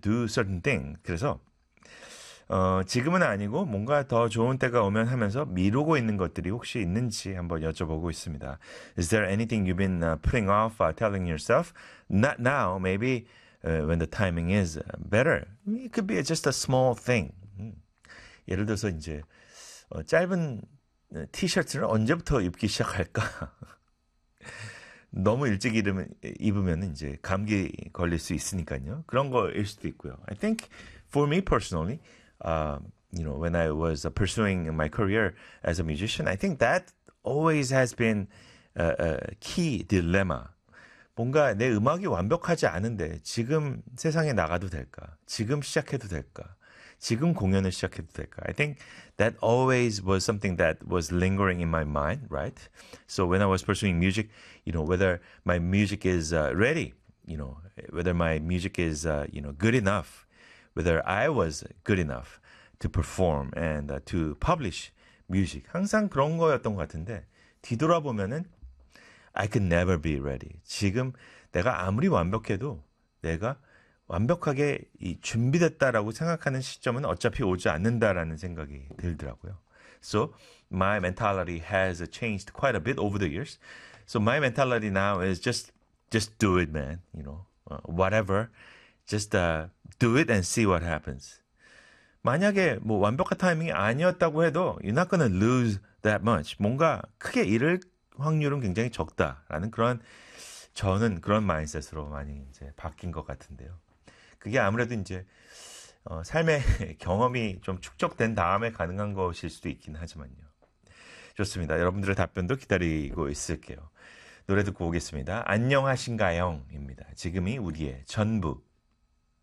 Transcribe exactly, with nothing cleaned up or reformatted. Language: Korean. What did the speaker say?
do certain thing. 그래서 어, 지금은 아니고 뭔가 더 좋은 때가 오면 하면서 미루고 있는 것들이 혹시 있는지 한번 여쭤보고 있습니다. Is there anything you've been uh, putting off, uh, telling yourself? Not now, maybe uh, when the timing is better. It could be just a small thing. 음. 예를 들어서 이제 어, 짧은 티셔츠를 언제부터 입기 시작할까? 너무 일찍 입으면, 입으면 이제 감기 걸릴 수 있으니까요. 그런 거일 수도 있고요. I think for me personally, uh, you know, when I was pursuing my career as a musician, I think that always has been a, a key dilemma. 뭔가 내 음악이 완벽하지 않은데 지금 세상에 나가도 될까? 지금 시작해도 될까? 지금 공연을 시작해도 될까? I think that always was something that was lingering in my mind, right? So when I was pursuing music, you know, whether my music is uh, ready, you know, whether my music is, uh, you know, good enough, whether I was good enough to perform and uh, to publish music. 항상 그런 거였던 것 같은데 뒤돌아보면은 I could never be ready. 지금 내가 아무리 완벽해도 내가 완벽하게 이 준비됐다라고 생각하는 시점은 어차피 오지 않는다라는 생각이 들더라고요. So my mentality has changed quite a bit over the years. So my mentality now is just just do it, man. You know, uh, whatever. Just uh, do it and see what happens. 만약에 뭐 완벽한 타이밍이 아니었다고 해도 you're not gonna lose that much. 뭔가 크게 잃을 확률은 굉장히 적다라는 그런 저는 그런 마인드셋으로 많이 이제 바뀐 것 같은데요. 그게 아무래도 이제 어, 삶의 경험이 좀 축적된 다음에 가능한 것일 수도 있긴 하지만요. 좋습니다. 여러분들의 답변도 기다리고 있을게요. 노래 듣고 오겠습니다. 안녕하신가요?입니다. 지금이 우리의 전부.